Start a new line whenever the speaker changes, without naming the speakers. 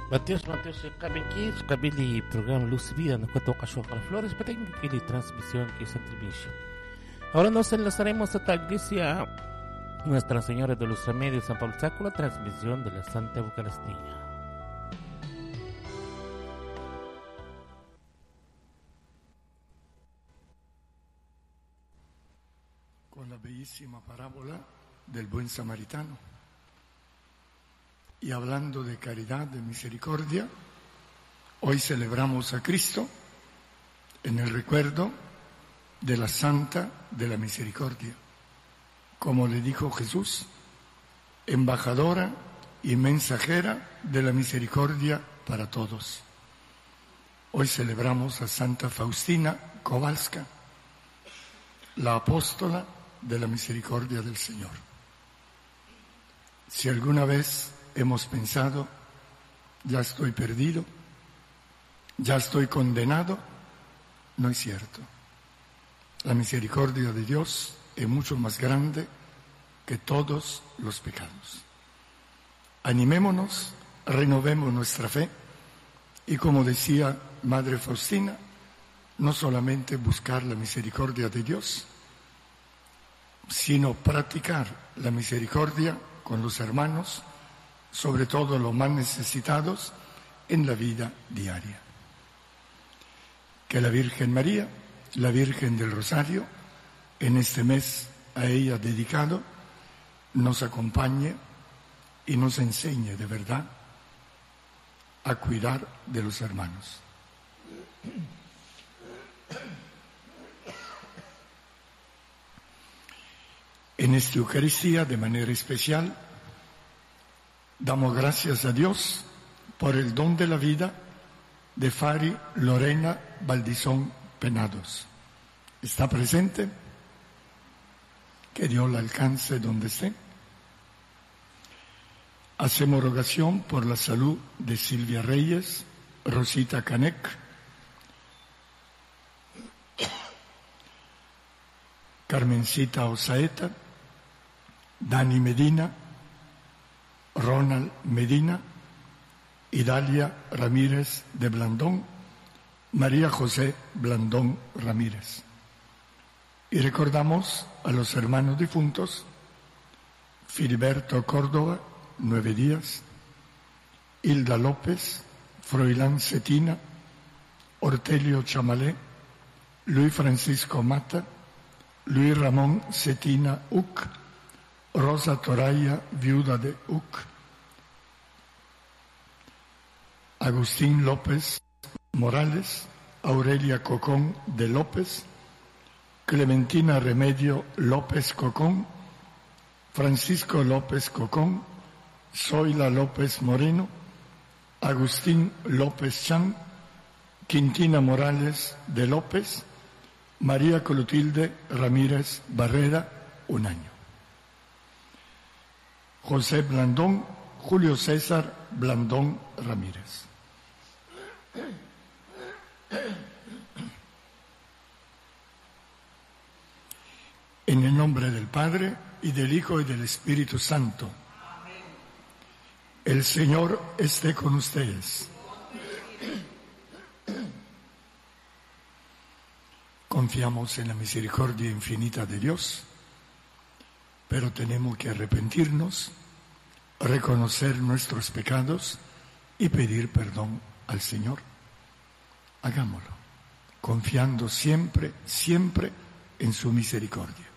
Mateus, Cabinquis, Cabili, programa Luz y Vida, en cuanto a Cachorro Flores, pero tengo que la transmisión que es transmisión. Ahora nos enlazaremos a la iglesia Nuestra Señora de los Remedios, San Pablo Saco, la transmisión de la Santa Eucaristía.
Con la bellísima parábola del buen samaritano. Y hablando de caridad, de misericordia, hoy celebramos a Cristo en el recuerdo de la Santa de la Misericordia, como le dijo Jesús, embajadora y mensajera de la misericordia para todos. Hoy celebramos a Santa Faustina Kowalska, la apóstola de la misericordia del Señor. Si alguna vez hemos pensado, ya estoy perdido, ya estoy condenado, no es cierto. La misericordia de Dios es mucho más grande que todos los pecados. Animémonos, renovemos nuestra fe y, como decía Madre Faustina, no solamente buscar la misericordia de Dios, sino practicar la misericordia con los hermanos, sobre todo los más necesitados, en la vida diaria. Que la Virgen María, la Virgen del Rosario, en este mes a ella dedicado, nos acompañe y nos enseñe de verdad a cuidar de los hermanos. En esta Eucaristía, de manera especial, damos gracias a Dios por el don de la vida de Fari Lorena Baldizón Penados. ¿Está presente? Que Dios la alcance donde esté. Hacemos rogación por la salud de Silvia Reyes, Rosita Canek, Carmencita Osaeta, Dani Medina, Ronald Medina, Idalia Ramírez de Blandón, María José Blandón Ramírez. Y recordamos a los hermanos difuntos: Filiberto Córdoba, 9 días, Hilda López, Froilán Cetina, Ortelio Chamalé, Luis Francisco Mata, Luis Ramón Cetina Uc, Rosa Toraya, viuda de Uc, Agustín López Morales, Aurelia Cocón de López, Clementina Remedio López Cocón, Francisco López Cocón, Zoila López Moreno, Agustín López Chan, Quintina Morales de López, María Clotilde Ramírez Barrera, 1 año. José Blandón, Julio César Blandón Ramírez. En el nombre del Padre, y del Hijo, y del Espíritu Santo. El Señor esté con ustedes. Confiamos en la misericordia infinita de Dios, pero tenemos que arrepentirnos, reconocer nuestros pecados y pedir perdón al Señor. Hagámoslo, confiando siempre, siempre en su misericordia.